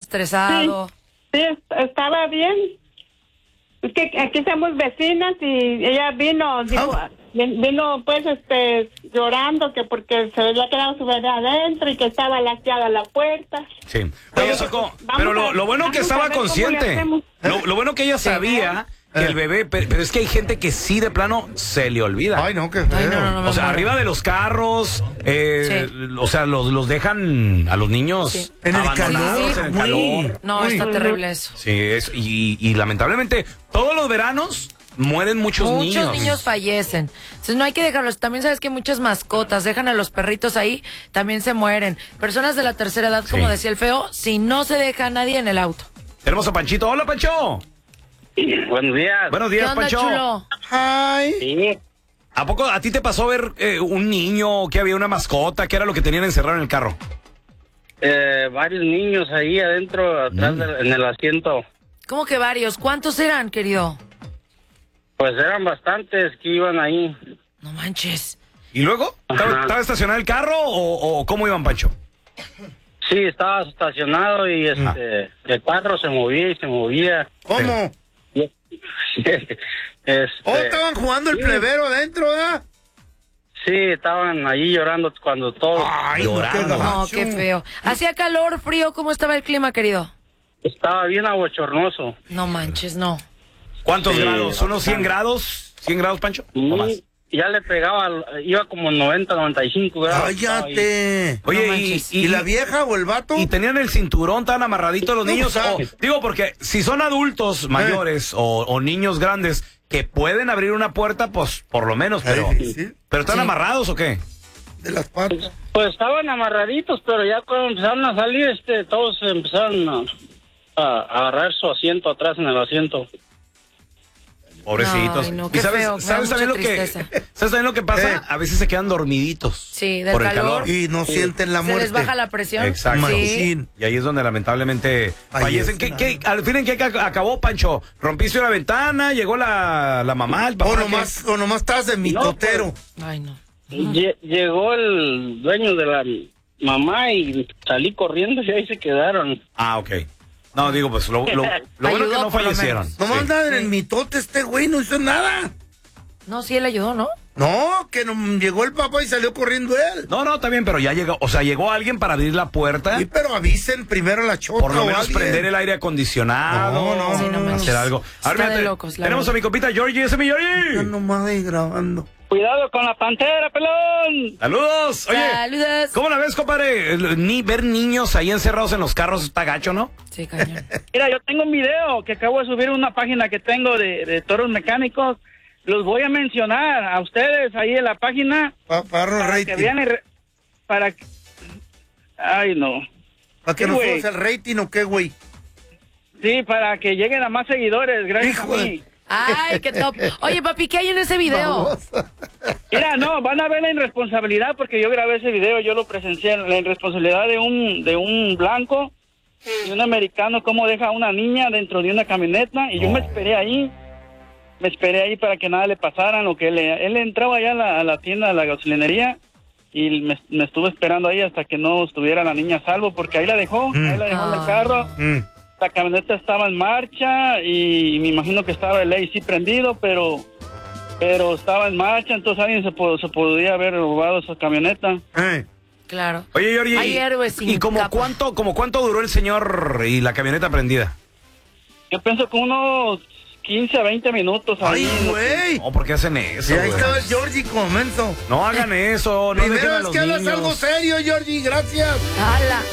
estresado. Sí, estaba bien. Es que aquí somos vecinas y ella vino, vino pues llorando que porque se había quedado su bebé adentro y que estaba laqueada la puerta. Sí. Oye, Soco, pero lo bueno que estaba consciente. Lo bueno que ella sabía que el bebé, pero es que hay gente que sí de plano se le olvida. Ay, no, qué feo. Ay, no, O sea, arriba de los carros, o sea, los dejan a los niños En el abandonados calor. en el calor. No, está terrible eso. Sí, y lamentablemente todos los veranos mueren muchos niños. Muchos niños fallecen. Entonces no hay que dejarlos. También sabes que muchas mascotas dejan a los perritos ahí, también se mueren. Personas de la tercera edad, como decía el feo, si no se deja a nadie en el auto. Tenemos a Panchito. Hola, Pancho. Buenos días. Buenos ¿Qué días, onda, Pancho. chulo? Ay. Sí, ¿A poco a ti te pasó ver un niño, que había una mascota, que era lo que tenían encerrado en el carro? varios niños ahí adentro, atrás en el asiento. ¿Cómo que varios? ¿Cuántos eran, querido? Pues eran bastantes que iban ahí. No manches. ¿Y luego? ¿Estaba estacionado el carro o cómo iban, Pancho? Sí, estaba estacionado y el carro se movía y se movía. ¿Cómo? Estaban jugando el plebero adentro, ¿eh? Sí, estaban ahí llorando cuando todos... Ay, Llorando. No, qué feo. ¿Hacía calor, frío? ¿Cómo estaba el clima, querido? Estaba bien abochornoso. No manches, no. ¿Cuántos Sí, grados? ¿Unos 100 grados? ¿100 grados, Pancho? ¿O más? Y ya le pegaba, iba como 90, 95 grados. ¡Cállate! Oye, No manches. ¿Y la vieja o el vato? ¿Y tenían el cinturón tan amarradito los niños? No sabes. Digo, porque si son adultos mayores o niños grandes que pueden abrir una puerta, pues por lo menos, pero ¿están Sí. amarrados o qué? De las patas. Pues estaban amarraditos, pero ya cuando empezaron a salir, todos empezaron a agarrar su asiento atrás en el asiento. Pobrecitos. Ay, no, ¿Y qué sabes, feo, me da sabes también lo mucha que tristeza. sabes también lo que pasa? A veces se quedan dormiditos. Sí, del por el calor. calor. Y no sienten la Se muerte. les baja la presión. Exacto. Sí. Machín. Y ahí es donde lamentablemente fallecen. Al fin en qué acabó, Pancho? ¿Rompiste una ventana? ¿Llegó la mamá, el papá? O nomás estás de mitotero. Ay, no. Llegó el dueño de la mamá y salí corriendo y ahí se quedaron. Ah, ok. No, digo, pues lo bueno Ayudó, que no por lo fallecieron. menos. Nomás Sí. andan en el mitote güey, no hizo nada. No, sí, él ayudó, ¿no? No, que no, llegó el papá y salió corriendo él. No, está bien, pero ya llegó, o sea, llegó alguien para abrir la puerta. Sí, pero avisen primero a la chota. Por lo o menos alguien. prender el aire acondicionado. No, Sí, no manches. hacer algo. Está Ahora, de locos, la tenemos a verdad. mi copita Georgie, ese es mi Ya Georgie. nomás ahí grabando. Cuidado con la pantera, pelón. Saludos. Oye, Saludos. ¿cómo la ves, compadre? Ver niños ahí encerrados en los carros está gacho, ¿no? Sí, cañón. Mira, yo tengo un video que acabo de subir en una página que tengo de toros mecánicos. Los voy a mencionar a ustedes ahí en la página Para para que vean para que... Ay, no. ¿Para que Sí, nos güey. subas el rating o qué, güey? Sí, para que lleguen a más seguidores, gracias Hijo a de- mí. Ay, qué top. Oye, papi, ¿qué hay en ese video? Mira, no, van a ver la irresponsabilidad porque yo grabé ese video, yo lo presencié, la irresponsabilidad de un blanco y un americano, cómo deja a una niña dentro de una camioneta y yo me esperé ahí para que nada le pasara, lo que él entraba allá a la tienda, a la gasolinería y me estuve esperando ahí hasta que no estuviera la niña a salvo porque ahí la dejó en el carro. La camioneta estaba en marcha y me imagino que estaba el AC prendido, pero estaba en marcha, entonces alguien se podría haber robado esa camioneta. Claro. Oye, Georgie, Hay héroes sin ¿y como capa. cuánto duró el señor y la camioneta prendida? Yo pienso que unos 15 a 20 minutos. ¡Ay, ahí. güey! No, ¿por qué hacen eso? Y ahí güey? estaba el Georgie como menso. No hagan eso, no dejen Primero a es los que hablas niños. algo serio, Georgie, gracias. ¡Hala!